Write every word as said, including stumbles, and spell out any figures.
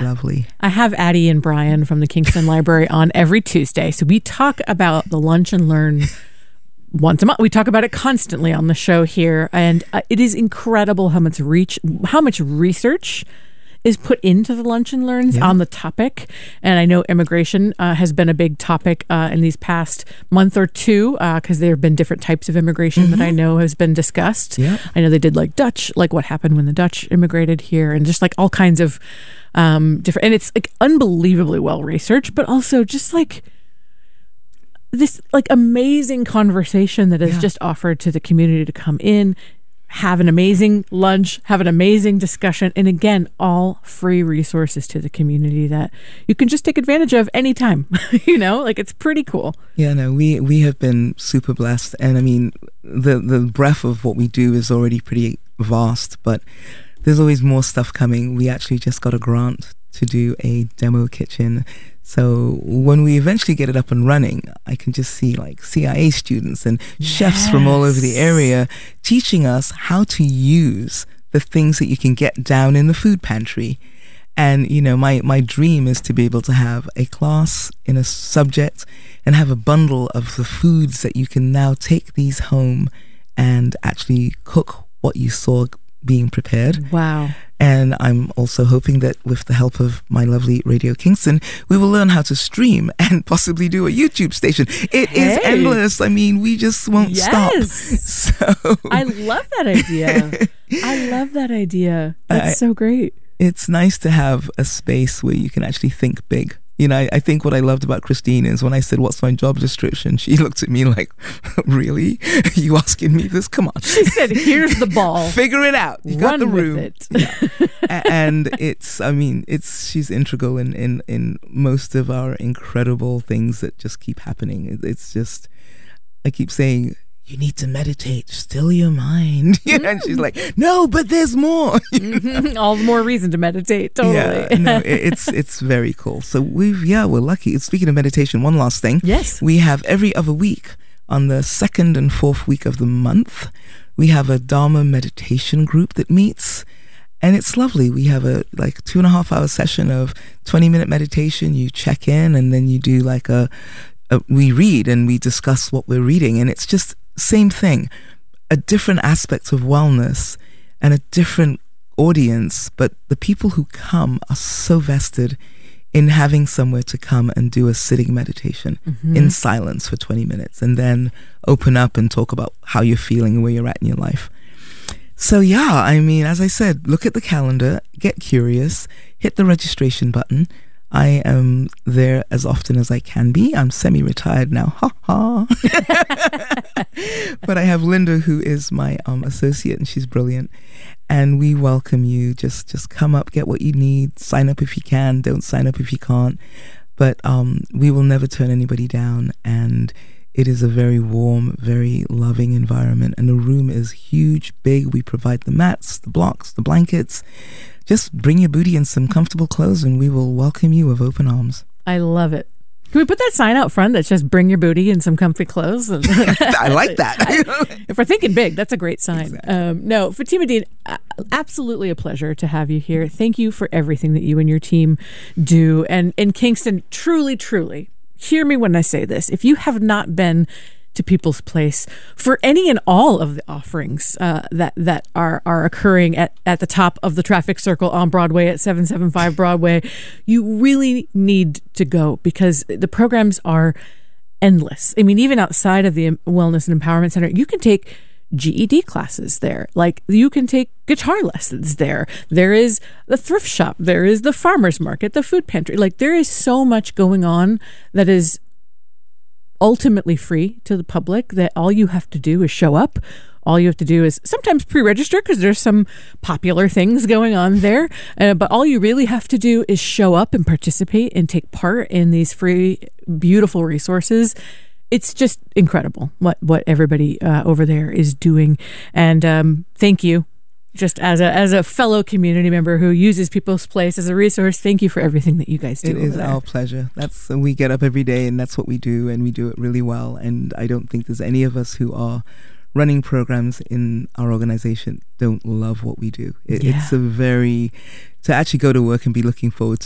lovely. I have Addie and Brian from the Kingston Library on every Tuesday. So we talk about the Lunch and Learn once a month. We talk about it constantly on the show here. And uh, it is incredible how much reach, how much research is put into the Lunch and Learns yeah. on the topic. And I know immigration uh, has been a big topic uh, in these past month or two because uh, there have been different types of immigration mm-hmm. that I know has been discussed. Yeah. I know they did like Dutch, like what happened when the Dutch immigrated here, and just like all kinds of um, different, and it's like unbelievably well researched, but also just like this like amazing conversation that is yeah. just offered to the community to come in, have an amazing lunch, have an amazing discussion, and again, all free resources to the community that you can just take advantage of anytime. You know, like it's pretty cool. Yeah, no, we we have been super blessed, and I mean, the the breadth of what we do is already pretty vast, but there's always more stuff coming. We actually just got a grant to do a demo kitchen. So when we eventually get it up and running, I can just see like C I A students and yes. chefs from all over the area teaching us how to use the things that you can get down in the food pantry. And, you know, my, my dream is to be able to have a class in a subject and have a bundle of the foods that you can now take these home and actually cook what you saw being prepared. Wow. And I'm also hoping that with the help of my lovely Radio Kingston, we will learn how to stream and possibly do a YouTube station. It hey. is endless. I mean, we just won't yes. stop. So I love that idea. I love that idea. That's I, so great. It's nice to have a space where you can actually think big. You know, I, I think what I loved about Christine is when I said, what's my job description? She looked at me like, really? Are you asking me this? Come on. She said, here's the ball. Figure it out. You Run got the room. With it. Yeah. And it's, I mean, it's, she's integral in, in, in most of our incredible things that just keep happening. It's just, I keep saying, you need to meditate, still your mind. You know? And she's like, no, but there's more. Mm-hmm. All the more reason to meditate. Totally. Yeah, no, it, it's it's very cool. So we've, yeah, we're lucky. Speaking of meditation, one last thing. Yes. We have every other week on the second and fourth week of the month, we have a Dharma meditation group that meets. And it's lovely. We have a like two and a half hour session of twenty minute meditation. You check in and then you do like a, a we read and we discuss what we're reading. And it's just same thing, a different aspect of wellness and a different audience, but the people who come are so vested in having somewhere to come and do a sitting meditation mm-hmm. in silence for twenty minutes and then open up and talk about how you're feeling and where you're at in your life. So yeah, I mean, as I said, look at the calendar, get curious, hit the registration button. I am there as often as I can be. I'm semi-retired now. Ha ha. But I have Linda, who is my um, associate, and she's brilliant. And we welcome you. Just just come up, get what you need. Sign up if you can. Don't sign up if you can't. But um, we will never turn anybody down. And it is a very warm, very loving environment. And the room is huge, big. We provide the mats, the blocks, the blankets. Just bring your booty and some comfortable clothes and we will welcome you with open arms. I love it. Can we put that sign out front that says bring your booty and some comfy clothes? I like that. I, if we're thinking big, that's a great sign. Exactly. Um, no, Fatima Dean, absolutely a pleasure to have you here. Thank you for everything that you and your team do. And in Kingston, truly, truly, hear me when I say this. If you have not been to People's Place for any and all of the offerings uh, that that are are occurring at, at the top of the traffic circle on Broadway at seven seventy-five Broadway, you really need to go because the programs are endless. I mean, even outside of the Wellness and Empowerment Center, you can take G E D classes there. Like you can take guitar lessons there. There is the thrift shop. There is the farmer's market, the food pantry. Like there is so much going on that is ultimately free to the public that all you have to do is show up. All you have to do is sometimes pre-register because there's some popular things going on there. Uh, but all you really have to do is show up and participate and take part in these free, beautiful resources. It's just incredible what, what everybody uh, over there is doing. And um, thank you. Just as a as a fellow community member who uses People's Place as a resource, thank you for everything that you guys do. It is our pleasure. That's we get up every day, and that's what we do, and we do it really well. And I don't think there's any of us who are running programs in our organization don't love what we do. It, yeah. It's a very to actually go to work and be looking forward to